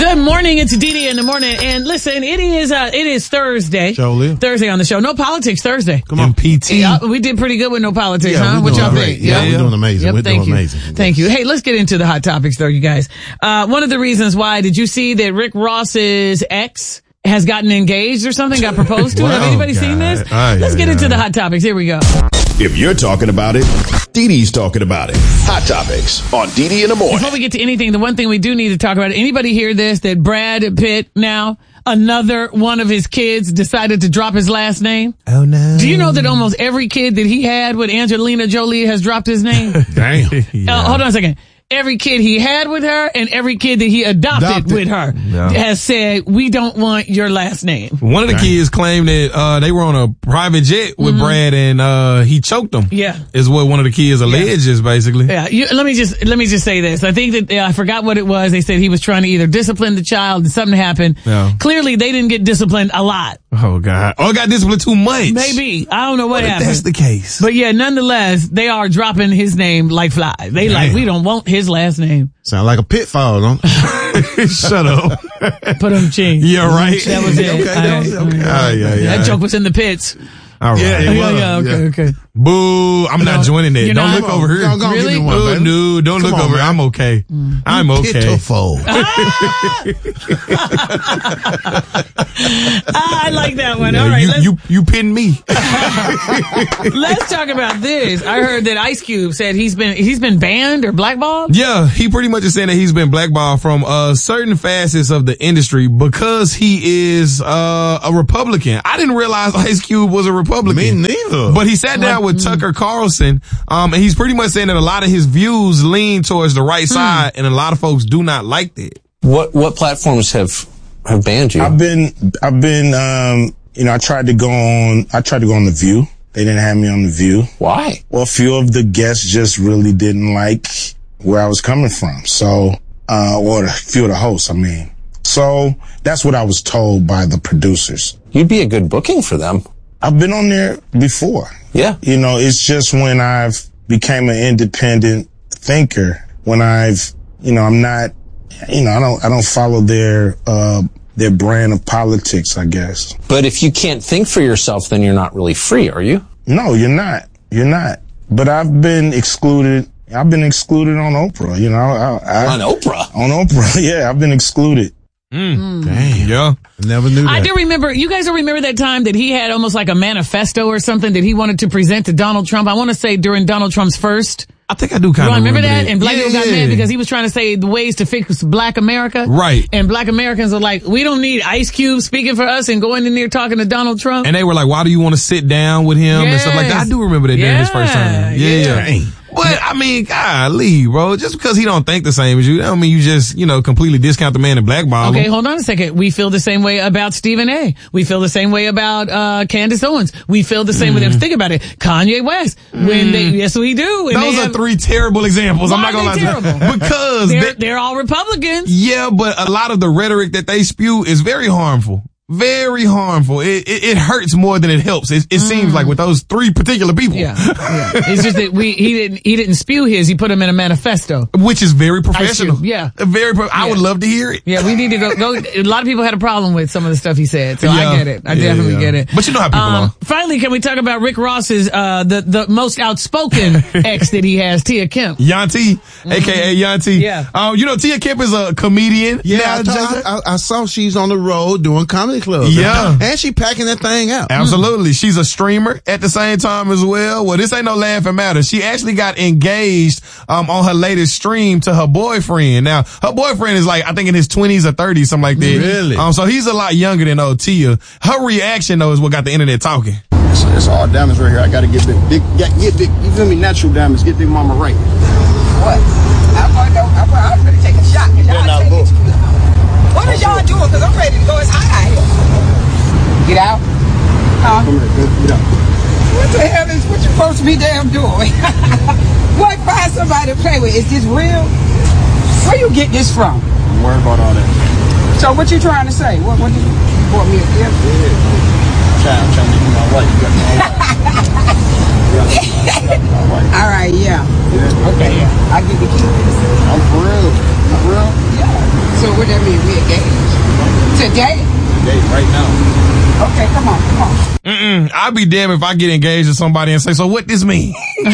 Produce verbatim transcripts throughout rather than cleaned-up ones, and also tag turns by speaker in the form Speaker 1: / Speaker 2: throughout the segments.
Speaker 1: Good morning. It's D D in the morning. And listen, it is uh, it is Thursday.
Speaker 2: Jolie.
Speaker 1: Thursday on the show. No politics Thursday.
Speaker 2: Come on.
Speaker 3: P T.
Speaker 1: Yeah, we did pretty good with no politics,
Speaker 2: Yeah,
Speaker 1: huh?
Speaker 2: we're
Speaker 1: What
Speaker 2: doing
Speaker 1: y'all
Speaker 2: great.
Speaker 1: think?
Speaker 2: Yeah, we're doing amazing.
Speaker 1: Yep,
Speaker 2: We're
Speaker 1: thank
Speaker 2: doing
Speaker 1: you.
Speaker 2: amazing.
Speaker 1: Thank you. Hey, let's get into the hot topics though, you guys. Uh, one of the reasons why, did you see that Rick Ross's ex has gotten engaged or something, got proposed to?
Speaker 2: Wow,
Speaker 1: Have anybody
Speaker 2: God.
Speaker 1: seen this?
Speaker 2: Aye,
Speaker 1: let's
Speaker 2: aye,
Speaker 1: get into
Speaker 2: aye.
Speaker 1: the hot topics. Here we go.
Speaker 4: If you're talking about it, Dee Dee's talking about it. Hot Topics on Dee Dee in the morning.
Speaker 1: Before we get to anything, the one thing we do need to talk about, anybody hear this, that Brad Pitt now, another one of his kids decided to drop his last name?
Speaker 3: Oh, no.
Speaker 1: Do you know that almost every kid that he had with Angelina Jolie has dropped his name?
Speaker 2: Damn.
Speaker 3: Yeah.
Speaker 1: Uh, hold on a second. Every kid he had with her and every kid that he adopted,
Speaker 2: Adopted.
Speaker 1: with her
Speaker 3: Yeah.
Speaker 1: has said, we don't want your last name.
Speaker 3: One of the kids claimed that uh, they were on a private jet with Brad and uh, he choked them.
Speaker 1: Yeah.
Speaker 3: Is what one of the kids alleges, basically.
Speaker 1: Yeah, you, let me just let me just say this. I think that uh, I forgot what it was. They said he was trying to either discipline the child and something happened.
Speaker 3: Yeah.
Speaker 1: Clearly, they didn't get disciplined a lot.
Speaker 3: Oh, God. Oh, got disciplined too much.
Speaker 1: Maybe. I don't know what
Speaker 3: What if
Speaker 1: happened.
Speaker 3: that's the case?
Speaker 1: But yeah, nonetheless, they are dropping his name like flies. They like,
Speaker 3: Damn.
Speaker 1: we don't want his last name.
Speaker 2: Sound like a pitfall, don't it?
Speaker 3: Shut up.
Speaker 1: Put him ching.
Speaker 3: Yeah, right.
Speaker 1: That was it.
Speaker 2: Okay, that was-
Speaker 1: All right.
Speaker 2: okay.
Speaker 3: Ah, yeah, yeah.
Speaker 1: That joke was in the pits.
Speaker 3: All right.
Speaker 2: Yeah,
Speaker 1: Oh,
Speaker 2: it
Speaker 1: yeah,
Speaker 2: was.
Speaker 1: yeah, okay,
Speaker 2: Yeah.
Speaker 1: okay.
Speaker 3: Boo. I'm not
Speaker 1: No,
Speaker 3: joining it.
Speaker 1: you're
Speaker 3: Don't
Speaker 1: not?
Speaker 3: look over here.
Speaker 2: Go on, go on,
Speaker 1: Really?
Speaker 2: give me one,
Speaker 3: Oh,
Speaker 2: baby.
Speaker 3: no, don't
Speaker 2: Come
Speaker 3: look
Speaker 2: on,
Speaker 3: over.
Speaker 2: man.
Speaker 3: I'm okay. I'm okay.
Speaker 2: Pitiful.
Speaker 1: Ah, I like that one.
Speaker 3: Yeah,
Speaker 1: All right,
Speaker 3: you,
Speaker 1: let's,
Speaker 3: you, you pinned me.
Speaker 1: let's talk about this. I heard that Ice Cube said he's been he's been banned or blackballed.
Speaker 3: Yeah, he pretty much is saying that he's been blackballed from uh, certain facets of the industry because he is uh, a Republican. I didn't realize Ice Cube was a Republican.
Speaker 2: Me neither.
Speaker 3: But he sat down with Tucker Carlson, um, and he's pretty much saying that a lot of his views lean towards the right side, and a lot of folks do not like that.
Speaker 5: What what platforms have have banned you?
Speaker 6: I've been, I've been, um, you know, I tried to go on, I tried to go on The View. They didn't have me on The View.
Speaker 5: Why?
Speaker 6: Well, a few of the guests just really didn't like where I was coming from. So, uh, or a few of the hosts, I mean. So that's what I was told by the producers.
Speaker 5: You'd be a good booking for them.
Speaker 6: I've been on there before.
Speaker 5: Yeah.
Speaker 6: You know, it's just when I've became an independent thinker, when I've, you know, I'm not, you know, I don't, I don't follow their, uh, their brand of politics, I guess.
Speaker 5: But if you can't think for yourself, then you're not really free, are you?
Speaker 6: No, you're not. You're not. But I've been excluded. I've been excluded on Oprah, you know. I, I,
Speaker 5: On Oprah?
Speaker 6: On Oprah, yeah, I've been excluded.
Speaker 3: Damn. Yeah.
Speaker 2: Never knew that.
Speaker 1: I do remember, you guys will remember that time that he had almost like a manifesto or something that he wanted to present to Donald Trump. I want to say during Donald Trump's first.
Speaker 3: I think I do kind
Speaker 1: You
Speaker 3: of
Speaker 1: remember that? And black
Speaker 3: yeah.
Speaker 1: people got mad because he was trying to say the ways to fix black America.
Speaker 3: Right.
Speaker 1: And black Americans are like, we don't need Ice Cube speaking for us and going in there talking to Donald Trump.
Speaker 3: And they were like, why do you want to sit down with him and stuff like that? I do remember that during his first time. Yeah.
Speaker 1: Yeah.
Speaker 3: yeah. But, I mean, golly, bro, just because he don't think the same as you, that don't mean you just, you know, completely discount the man and blackball
Speaker 1: Okay,
Speaker 3: him.
Speaker 1: hold on a second. We feel the same way about Stephen A. We feel the same way about uh Candace Owens. We feel the same
Speaker 3: Mm.
Speaker 1: with them. Think about it. Kanye West. When they, yes, we do. When
Speaker 3: Those
Speaker 1: they
Speaker 3: are
Speaker 1: have-
Speaker 3: three terrible examples. I'm
Speaker 1: Why
Speaker 3: not going
Speaker 1: are
Speaker 3: to
Speaker 1: they
Speaker 3: lie to you.
Speaker 1: terrible?
Speaker 3: Because
Speaker 1: They're,
Speaker 3: they,
Speaker 1: they're all Republicans.
Speaker 3: yeah, but a lot of the rhetoric that they spew is very harmful. Very harmful. It, it, it hurts more than it helps. It, it seems like with those three particular people.
Speaker 1: Yeah, yeah. It's just that we he didn't he didn't spew his. He put him in a manifesto.
Speaker 3: Which is very professional.
Speaker 1: Cube, yeah.
Speaker 3: Very, pro- I
Speaker 1: Yeah.
Speaker 3: would love to hear it.
Speaker 1: Yeah, we need to go, go. A lot of people had a problem with some of the stuff he said, so
Speaker 3: Yeah.
Speaker 1: I get it. I
Speaker 3: Yeah,
Speaker 1: definitely
Speaker 3: yeah.
Speaker 1: get it.
Speaker 3: But you know how people
Speaker 1: um,
Speaker 3: are.
Speaker 1: Finally, can we talk about Rick Ross's uh the the most outspoken ex that he has, Tia Kemp?
Speaker 3: Yanti, aka Yanti.
Speaker 1: Yeah.
Speaker 3: Um, you know, Tia Kemp is a comedian.
Speaker 2: Yeah,
Speaker 3: now,
Speaker 2: I,
Speaker 3: Jason.
Speaker 2: I, I, I saw she's on the road doing comedy clubs.
Speaker 3: Yeah.
Speaker 2: And she packing that thing out.
Speaker 3: Absolutely. She's a streamer at the same time as well. Well, this ain't no laughing matter. She actually got engaged um on her latest stream to her boyfriend. Now, her boyfriend is like, I think in his twenties or thirties, something like that.
Speaker 2: Really?
Speaker 3: Um, so he's a lot younger than old Tia. Her reaction, though, is what got the internet talking.
Speaker 7: It's, it's all diamonds right here. I gotta get big, big, get, get big. You feel me? Natural diamonds. Get big mama right.
Speaker 8: What? I'm gonna go. I'm, I'm ready to take a shot. Cause y'all
Speaker 7: now,
Speaker 8: taking
Speaker 7: go.
Speaker 8: too long. What are y'all doing? Cause I'm ready to go. It's hot out here. Get out. Huh?
Speaker 7: Come here, go, get out.
Speaker 8: What the hell is what you supposed to be damn doing? What? Find somebody to play with. Is this real? Where you get this from?
Speaker 7: Don't worry about all that.
Speaker 8: So what you trying to say? What? What did you, you bought me a gift?
Speaker 7: Yeah. I'm trying, I'm trying to make you my wife. You got me my wife. Yeah, you got me my wife.
Speaker 8: All right. Yeah.
Speaker 7: Yeah.
Speaker 8: Okay. Yeah. I get the key.
Speaker 7: I'm for real. I'm for real.
Speaker 8: Yeah. So what that mean? We engaged today?
Speaker 7: Engaged right now.
Speaker 8: Okay, come on, come on.
Speaker 3: Mm-mm. I'd be damned if I get engaged to somebody and say, so what this mean?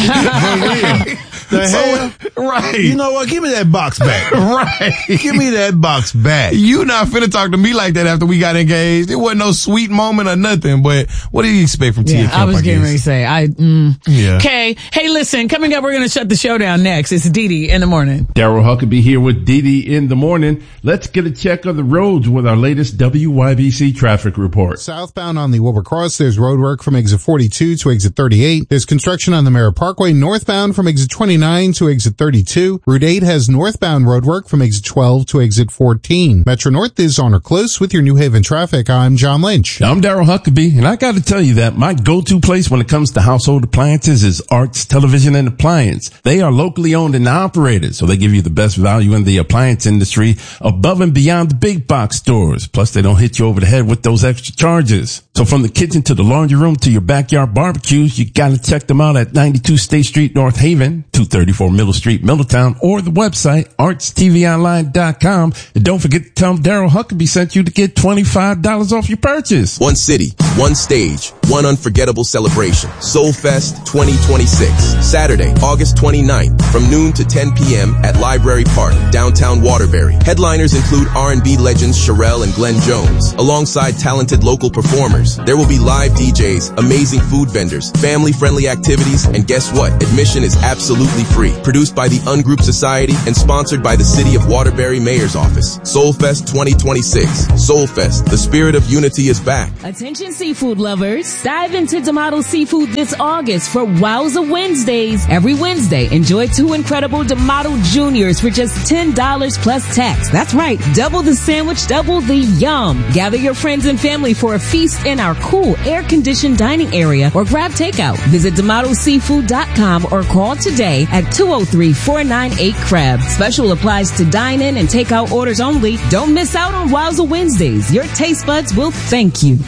Speaker 2: The hell?
Speaker 3: So, right.
Speaker 2: You know what? Give me that box back.
Speaker 3: Right.
Speaker 2: Give me that box back.
Speaker 3: You not finna talk to me like that after we got engaged. It wasn't no sweet moment or nothing, but what do you expect from Tia
Speaker 1: Yeah,
Speaker 3: Kemp,
Speaker 1: I was
Speaker 3: I
Speaker 1: getting
Speaker 3: guess?
Speaker 1: ready to say, I, mm.
Speaker 3: Yeah.
Speaker 1: Okay. Hey, listen, coming up, we're going to shut the show down next. It's Dee Dee in the morning.
Speaker 9: Daryl Huckabee here with Dee Dee in the morning. Let's get a check of the roads with our latest W Y B C traffic report.
Speaker 10: Southbound on the Wilbur Cross, there's road work from exit forty-two to exit thirty-eight. There's construction on the Merritt Parkway northbound from exit twenty-nine to exit thirty-two. Route eight has northbound road work from exit twelve to exit fourteen. Metro North is on or close with your New Haven traffic. I'm John Lynch.
Speaker 9: I'm Daryl Huckabee, and I got to tell you that my go-to place when it comes to household appliances is Arts Television and Appliance. They are locally owned and operated, so they give you the best value in the appliance industry above and beyond the big box stores. Plus, they don't hit you over the head with those extra charges. So from the kitchen to the laundry room to your backyard barbecues, you got to check them out at ninety-two State Street, North Haven, two thirty-four Middle Street, Middletown, or the website arts t v online dot com. And don't forget to tell them Daryl Huckabee sent you to get twenty-five dollars off your purchase.
Speaker 11: One city, one stage, one unforgettable celebration. Soul Fest twenty twenty-six. Saturday, August twenty-ninth, from noon to ten p.m. at Library Park, downtown Waterbury. Headliners include R and B legends Sherelle and Glenn Jones, alongside talented local performers. There will be live D Js, amazing food vendors, family-friendly activities, and guess what? Admission is absolutely free. Produced by the Ungroup Society and sponsored by the City of Waterbury Mayor's Office. Soul Fest twenty twenty-six. Soul Fest, the spirit of unity is back.
Speaker 12: Attention seafood lovers. Dive into D'Amato Seafood this August for Wowza Wednesdays. Every Wednesday, enjoy two incredible D'Amato Juniors for just ten dollars plus tax. That's right. Double the sandwich, double the yum. Gather your friends and family for a feast in our cool, air-conditioned dining area or grab takeout. Visit D'Amato Seafood dot com or call today at two oh three, four nine eight, crab. Special applies to dine-in and takeout orders only. Don't miss out on Wowza Wednesdays. Your taste buds will thank you.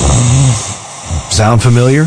Speaker 13: Sound familiar?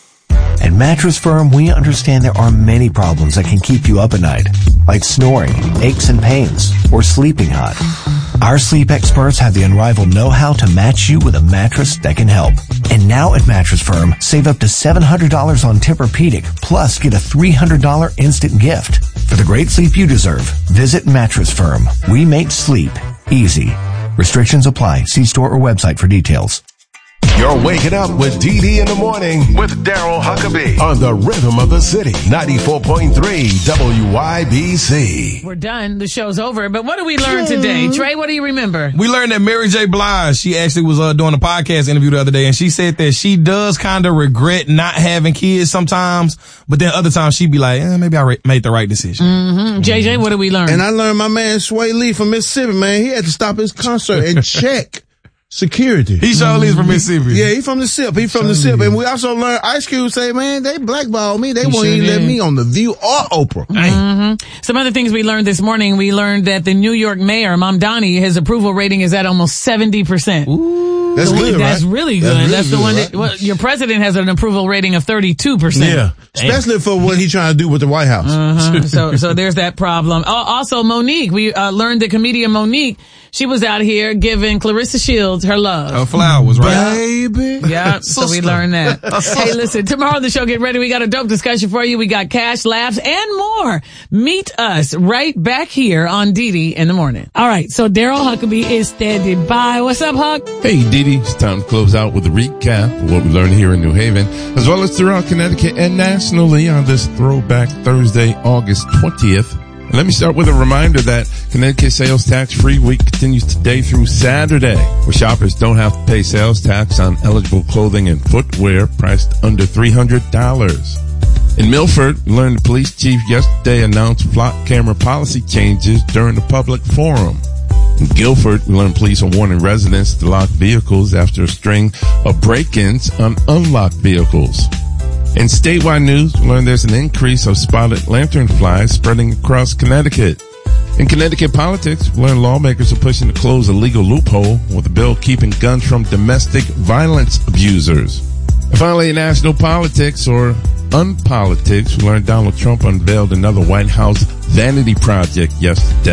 Speaker 13: At Mattress Firm, we understand there are many problems that can keep you up at night, like snoring, aches and pains, or sleeping hot. Our sleep experts have the unrivaled know-how to match you with a mattress that can help. And now at Mattress Firm, save up to seven hundred dollars on Tempur-Pedic, plus get a three hundred dollars instant gift. For the great sleep you deserve, visit Mattress Firm. We make sleep easy. Restrictions apply. See store or website for details.
Speaker 14: You're waking up with Dee Dee in the morning with Daryl Huckabee on the rhythm of the city, ninety-four point three W Y B C.
Speaker 1: We're done. The show's over. But what did we learn today? Trey, what do you remember?
Speaker 3: We learned that Mary J. Blige, she actually was uh, doing a podcast interview the other day, and she said that she does kind of regret not having kids sometimes, but then other times she'd be like, eh, maybe I re- made the right decision.
Speaker 1: Mm-hmm. J J, what did we learn?
Speaker 2: And I learned my man Sway Lee from Mississippi, man, he had to stop his concert and check security.
Speaker 3: He surely is from Mississippi.
Speaker 2: Yeah, he from the S I P. He from the S I P. And we also learned Ice Cube say, man, they blackballed me. They won't even let me on The View or Oprah.
Speaker 1: Mm-hmm. Some other things we learned this morning. We learned that the New York mayor, Mamdani, his approval rating is at almost seventy percent.
Speaker 2: Ooh. That's
Speaker 1: so
Speaker 2: good,
Speaker 1: That's
Speaker 2: right?
Speaker 1: really good.
Speaker 2: That's, really
Speaker 1: that's the
Speaker 2: good,
Speaker 1: one
Speaker 2: right?
Speaker 1: that, well, your president has an approval rating of thirty-two percent.
Speaker 2: Yeah. Especially for what he's trying to do with the White House.
Speaker 1: Uh-huh. so, so there's that problem. Oh, also, Monique, we uh, learned that comedian Monique, she was out here giving Clarissa Shields her love.
Speaker 3: Her flowers, right?
Speaker 2: Baby.
Speaker 1: Yeah, so we learned that. Hey, listen, tomorrow on the show, get ready. We got a dope discussion for you. We got cash, laughs, and more. Meet us right back here on Dee Dee in the morning. All right, so Daryl Huckabee is standing by. What's up, Huck?
Speaker 9: Hey, Dee Dee, it's time to close out with a recap of what we learned here in New Haven, as well as throughout Connecticut and nationally on this Throwback Thursday, August twentieth. And let me start with a reminder that Connecticut Sales Tax Free Week continues today through Saturday, where shoppers don't have to pay sales tax on eligible clothing and footwear priced under three hundred dollars. In Milford, we learned the police chief yesterday announced flock camera policy changes during the public forum. In Guilford, we learned police are warning residents to lock vehicles after a string of break-ins on unlocked vehicles. In statewide news, we learned there's an increase of spotted lanternflies spreading across Connecticut. In Connecticut politics, we learned lawmakers are pushing to close a legal loophole with a bill keeping guns from domestic violence abusers. And finally, in national politics, or unpolitics, we learned Donald Trump unveiled another White House vanity project yesterday.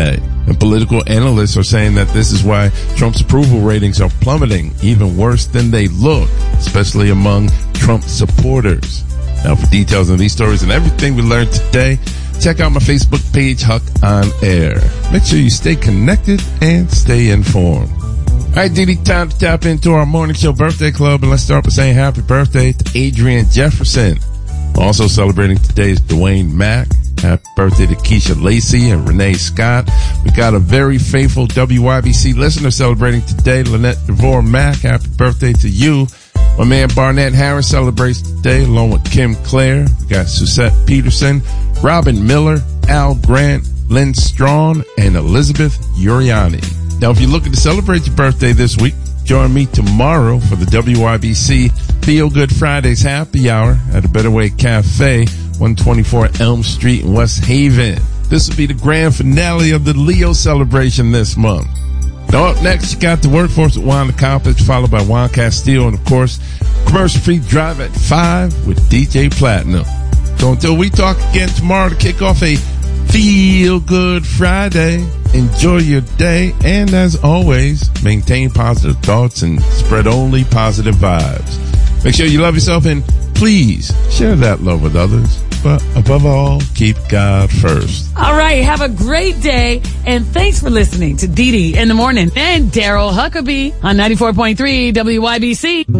Speaker 9: And political analysts are saying that this is why Trump's approval ratings are plummeting, even worse than they look, especially among Trump supporters. Now, for details on these stories and everything we learned today, check out my Facebook page, Huck on Air. Make sure you stay connected and stay informed. All right, Didi, time to tap into our morning show birthday club, and let's start by saying happy birthday to Adrian Jefferson. Also celebrating today is Dwayne Mack. Happy birthday to Keisha Lacey and Renee Scott. We got a very faithful W Y B C listener celebrating today, Lynette DeVore Mack. Happy birthday to you. My man Barnett Harris celebrates today along with Kim Clare. We got Suzette Peterson, Robin Miller, Al Grant, Lynn Strawn, and Elizabeth Uriani. Now, if you're looking to celebrate your birthday this week, join me tomorrow for the W Y B C Feel Good Fridays Happy Hour at a Better Way Cafe, one twenty-four Elm Street in West Haven. This will be the grand finale of the Leo celebration this month. Now, up next, you got the Workforce with Wanda Coppage, followed by Juan Castillo, and of course, commercial-free drive at five with D J Platinum. So until we talk again tomorrow to kick off a Feel Good Friday, enjoy your day, and as always, maintain positive thoughts and spread only positive vibes. Make sure you love yourself and please share that love with others. But above all, keep God first.
Speaker 1: All right. Have a great day. And thanks for listening to Didi in the Morning and Daryl Huckabee on ninety-four point three W Y B C.